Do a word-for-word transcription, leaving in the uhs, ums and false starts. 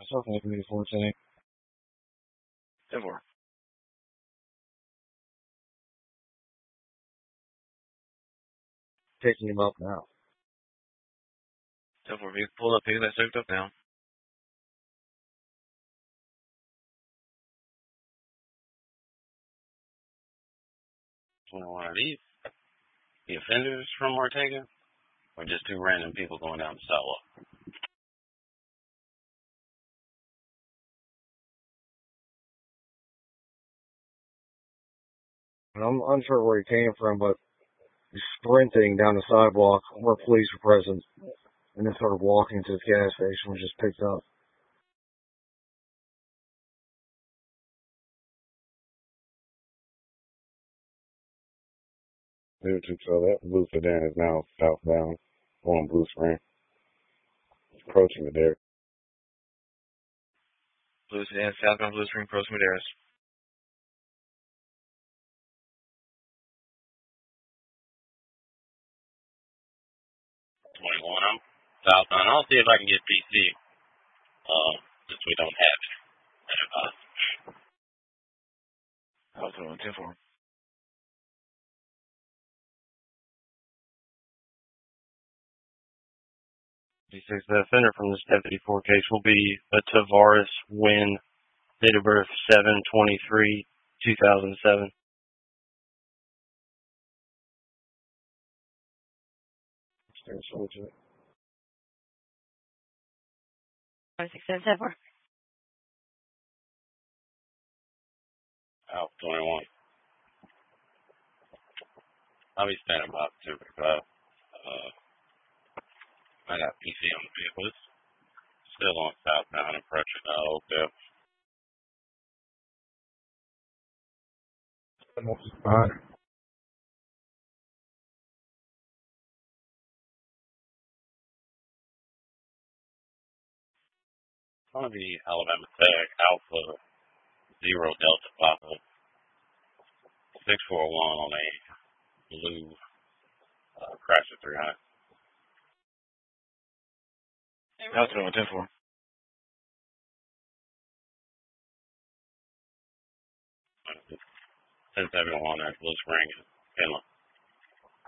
myself and I can be four ten. ten four. Picking him up now. ten four, vehicle pulled up, vehicle that's soaked up now. twenty-one, are these the offenders from Ortega? Or just two random people going down the sidewalk? I'm unsure where he came from, but he's sprinting down the sidewalk where police were present, and then started walking to the gas station, was just picked up. Zero two twelve, that blue sedan is now southbound on Blue Spring. It's approaching the Derrick. Blue sedan, southbound Blue Spring, Pros Maderas. twenty-one, I'm southbound. I'll see if I can get P C, uh, since we don't have it. Uh, I'll throw in ten four. D six, the offender from this deputy four case will be a Tavares Wynn, date of birth seven twenty-three two thousand seven. six seven seven four. Out twenty-one. I'll be standing by two forty-five. Uh, I got P C on the vehicle. It's still on southbound, approaching uh, Oakdale. Alright. It's going to be Alabama Tech, Alpha, Zero Delta Papa, six four one on a blue uh, Chrysler three hundred. That's what I'm ten four. Since everyone at Blue Spring is Finland.